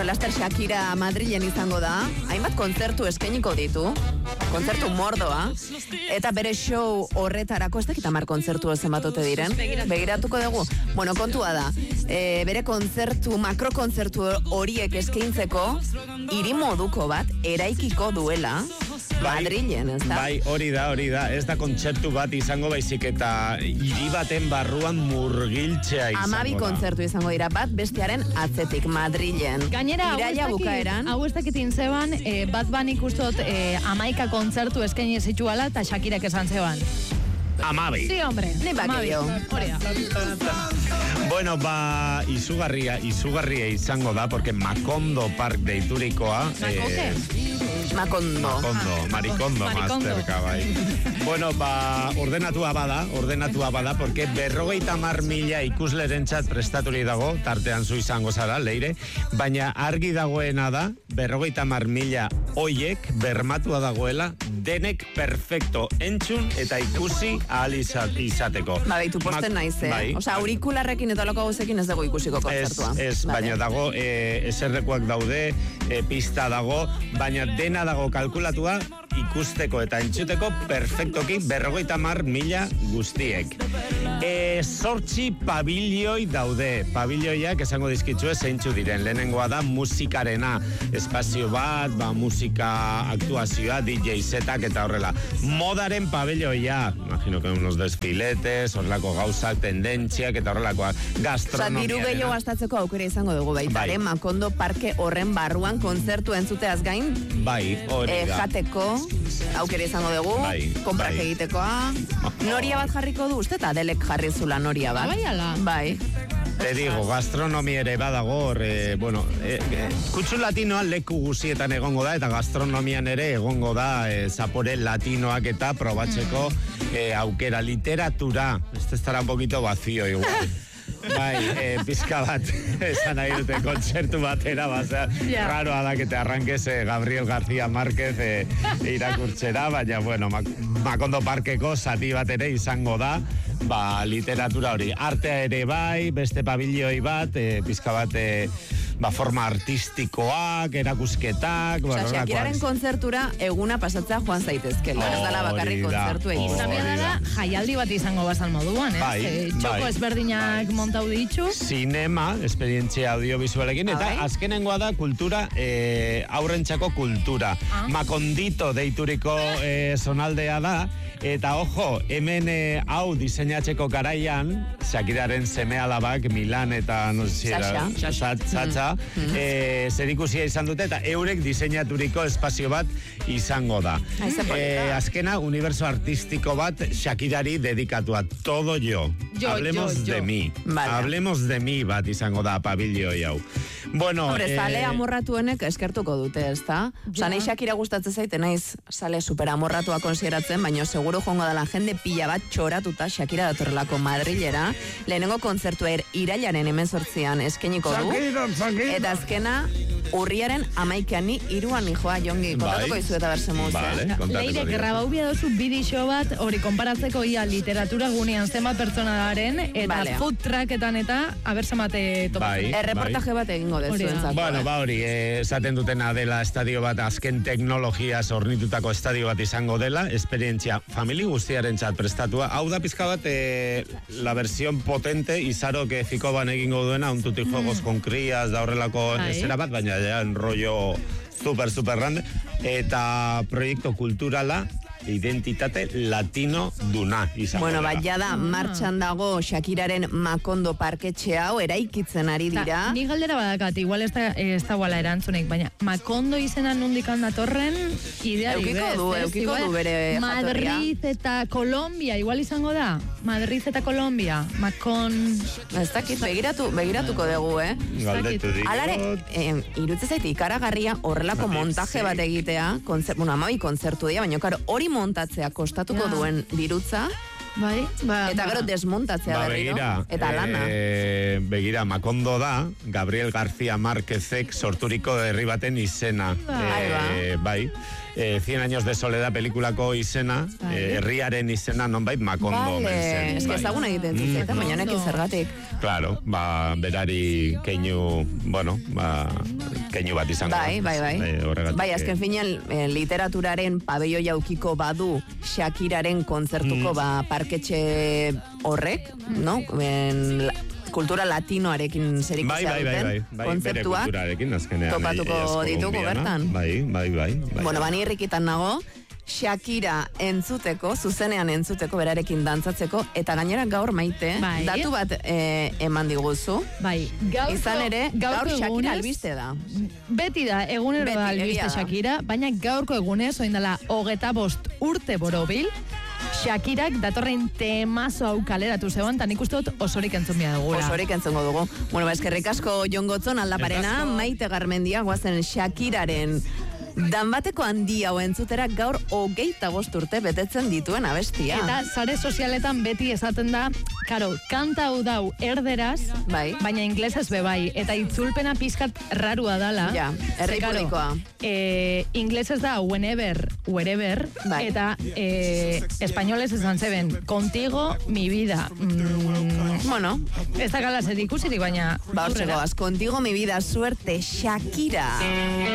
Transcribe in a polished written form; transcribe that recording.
Bueno, laster Shakira Madrilen izango da, hainbat kontzertu eskainiko ditu, kontzertu mordoa, eta bere show horretarako, ez dakit 10 kontzertu zenbatote diren, begiratuko dugu. Bueno, kontua da, bere kontzertu, makrokontzertu horiek eskaintzeko, hiri moduko bat eraikiko duela, Madrilen, ez da? Bai, hori da, ez da kontzertu bat izango baizik eta hiri baten barruan murgiltzea izango da. 12 kontzertu izango dira, bat bestearen atzetik Madrilen. Gainera, hau ez dakitin zeban, bat ban ikustot 11 kontzertu eskaini zituala eta Shakirak esan zeban. 12. Sí, hombre. Ni bakio. Bueno, izugarria izango da, porque Macondo Park deiturikoa... Maricondo Masterka, bai. Bueno, ordenatua bada, porque 50.000 ikuslerentzat prestaturi dago, tartean zu izango zara, Leire, baina argi dagoena da, 50.000 hoiek bermatua dagoela, denek perfecto entzun eta ikusi ahal izateko. Baitu posten naiz, Bai. Osa, aurikularrekin eta loko gauzekin ez dago ikusiko kontzertua. Ez, baina dago, eserrekuak daude, pista dago, baina dena dago kalkulatua ikusteko eta entzuteko perfektoki 50.000 guztiek. 8 pabilioi daude. Pabilioiak esango dizkitzue zeintzu diren. Lehenengoa da musikarena, espazio bat, musika aktuazioa, DJ setak eta horrela. Modaren pabilioia, imagino que unos desfiletes, horrelako gauzak, tendentziak eta horrelakoak, gastronomia. Diru gehiago gastatzeko aukera izango dugu baitare, Macondo Parke horren barruan kontzertu entzuteaz gain. Bai, hori da. Jateko aukera izango dugu, konprak egitekoa. Noria bat jarriko du, uste eta Adelek jarri zula noria bat. Bai. Te digo, gastronomia ere badago, kutsu latinoa leku guzietan egongo da, eta gastronomian ere egongo da zapore latinoak eta probatzeko aukera. Literatura, este estará un poquito vacío igual. Bai, pizka bat esan nahi dute kontzertu batera, raroa da que te arranques Gabriel García Márquez irakurtzera, baina, bueno, Macondo Parkeko zati bat ere izango da, literatura hori. Artea ere bai, beste pabilioi bat, pizka bat, forma artistikoak, erakusketak... Shakiraren kontzertura eguna pasatza joan zaitezkela. Ez dala bakarrik kontzertu egin. Zamia dara, jaialdi bat izango bazan moduan, ez? Txoko ezberdinak montau ditxu. Sinema, esperientzia audiovisualekin, eta azkenengoa da kultura, aurrentzako kultura. Macondito deituriko zonaldea da, eta ojo, hemen hau diseinatzeko garaian, Shakiraren seme-alabak, Milan eta Sacha, zerikusia izan dute, eta eurek diseinaturiko espazio bat izango da. Azkena, universo artistiko bat Shakirari dedikatua. Todo yo. Hablemos de mí. Hablemos de mí bat izango da pabilioi hau. Bueno, sale amorratuenek eskertuko dute, ez da? Nahi Shakira gustatzen zaite, naiz sale super amorratua konsideratzen, baina seguro jongo dela jende pila bat txoratuta Shakira datorrelako Madrilera. Lehenengo kontzertu irailaren 18an eskeniko du. Eta azkena urriaren 11ani 3 joa jongi. Kontatuko izu eta berse muz. Leire, grabau biadozu bidixo bat, hori konparatzeko ia literatura gunean zenbat pertsona daren, eta food tracketan eta abertzamate topatzen. Erreportaje bat egingo dezu entzako. Bueno, hori, esaten dutena dela estadio bat, azken teknologiaz ornitutako estadio bat izango dela, esperientzia famili guztiaren txat prestatua. Hau da pizka bat, la versión potente, izaro que Fikoban egingo duena, un tuti juegos con crías, da horrelako esera bat, baina ja en rollo super grande, eta proiektu kulturala, identitate latino duna izango da. Bueno, ja da, martxan dago Shakiraren Macondo parketxe hau eraikitzen ari dira. Ni galdera badakat, igual ez da guala erantzunek, baina Macondo izena nondik datorren ideari bez. Eukiko du bere jatorria. Madrid eta Colombia, igual izango da? Madrid eta Colombia, Ez dakit, begiratuko dugu, Galdetu digot. Alare, irutze zaite ikaragarria horrelako montaje bat egitea, amabi kontzertu dira, baina hori montatzea kostatuko duen dirutza, eta gero desmontatzea berriro, eta lana. Begira, Macondo da, Gabriel García Márquezek sorturiko herri baten izena. Bai. 100 años de soledad pelikulako izena, herriaren izena nonbait Macondo. Vale, es que ezagun egiten zuzeta, baina honekin zergatik. Claro, berari keinu, keinu bat izango. Bai, azken finean literaturaren pabello jaukiko badu Shakiraren kontzertuko parketxe horrek, no? Kultura latinoarekin zerikusia duten kontzeptuak topatuko ditugu bertan. Bai. Bueno, bani irrikitan nago, Shakira entzuteko, zuzenean entzuteko, berarekin dantzatzeko, eta gainera gaur Maite, datu bat eman diguzu. Bai, izan ere, gaur Shakira albiste da. Beti da, egunero da albiste Shakira, baina gaurko egunez, oindala 25 urte borobil, Shakirak datorren temazo hau kaleratu zegoen, eta nik uste dut osorik entzumia dugu. Osorik entzungo dugu. Bueno, eskerrik asko Jon Gotzon aldaparena, Maite Garmendia, guazen Shakiraren danbateko handi hau entzutera gaur 25 urte betetzen dituen abestia. Eta sare sozialetan beti esaten da, karo, kanta hau dau erderaz, baina inglesez bebai, eta itzulpena pizkat rarua dala. Ja, erripurikoa. Inglesez da whenever, wherever, eta espainolez esan zeben, contigo, mi vida. Bueno. Ez da gala zer ikusirik, baina... Contigo, mi vida, suerte, Shakira.